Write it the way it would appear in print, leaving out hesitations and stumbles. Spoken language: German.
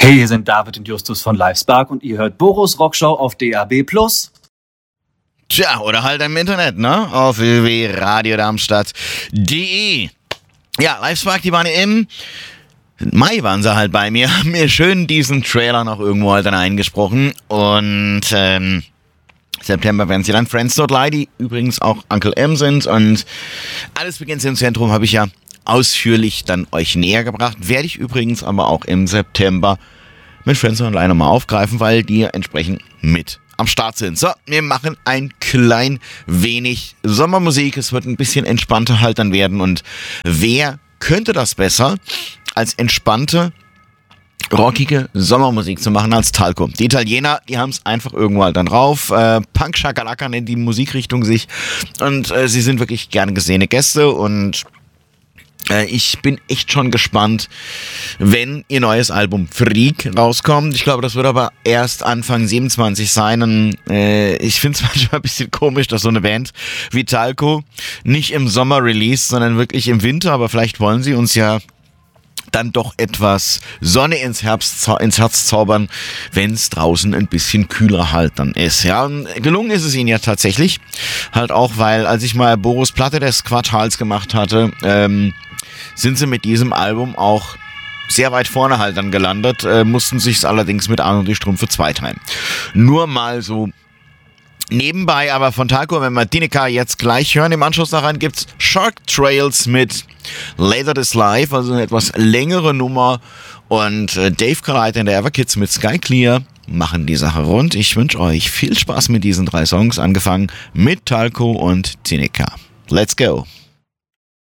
Hey, hier sind David und Justus von Livespark und ihr hört Boros Rockshow auf DAB+. Tja, oder halt im Internet, ne? Auf www.radiodarmstadt.de. Ja, Livespark, die waren im Mai waren sie halt bei mir, haben mir schön diesen Trailer noch irgendwo halt dann eingesprochen und September werden sie dann Friends Don't Lie, die übrigens auch Uncle M sind und Alles beginnt im Zentrum habe ich ja ausführlich dann euch näher gebracht, werde ich übrigens aber auch im September mit Friends Don't Lie nochmal aufgreifen, weil die entsprechend mit am Start sind. So, wir machen ein klein wenig Sommermusik, es wird ein bisschen entspannter halt dann werden und wer könnte das besser als entspannte, rockige Sommermusik zu machen als Talco. Die Italiener, die haben es einfach irgendwo halt dann drauf. Punk Shakalaka nennt die Musikrichtung sich. Und sie sind wirklich gerne gesehene Gäste. Und ich bin echt schon gespannt, wenn ihr neues Album Freak rauskommt. Ich glaube, das wird aber erst Anfang 27 sein. Und ich finde es manchmal ein bisschen komisch, dass so eine Band wie Talco nicht im Sommer released, sondern wirklich im Winter. Aber vielleicht wollen sie uns ja dann doch etwas Sonne ins Herz zaubern, wenn es draußen ein bisschen kühler halt dann ist. Ja, und gelungen ist es ihnen ja tatsächlich. Halt auch, weil als ich mal Boros Platte des Quartals gemacht hatte, sind sie mit diesem Album auch sehr weit vorne halt dann gelandet, mussten sich's allerdings mit Arno die Strümpfe zweiteilen. Nur mal so nebenbei, aber von Talco, wenn wir Dineka jetzt gleich hören, im Anschluss daran gibt's Shark Trails mit Later This Life, also eine etwas längere Nummer und Dave Kreiter in der Everkids mit Sky Clear machen die Sache rund. Ich wünsche euch viel Spaß mit diesen 3 Songs, angefangen mit Talco und Dineka. Let's go!